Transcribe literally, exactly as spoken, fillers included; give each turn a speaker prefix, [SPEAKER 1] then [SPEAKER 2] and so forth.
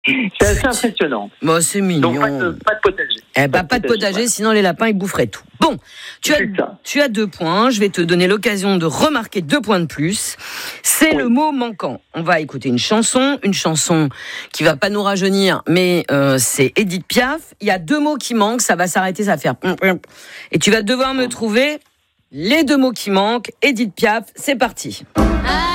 [SPEAKER 1] C'est assez impressionnant.
[SPEAKER 2] Bon, c'est mignon.
[SPEAKER 1] Donc pas de, pas de potager.
[SPEAKER 2] Eh ben, pas de potager,
[SPEAKER 1] voilà.
[SPEAKER 2] Sinon les lapins ils boufferaient tout. Bon, tu as, tu as deux points. Je vais te donner l'occasion de remarquer deux points de plus. C'est oui. le mot manquant. On va écouter une chanson, une chanson qui va pas nous rajeunir, mais euh, c'est Édith Piaf. Il y a deux mots qui manquent, ça va s'arrêter, ça va faire. Et tu vas devoir me trouver les deux mots qui manquent. Édith Piaf, c'est parti.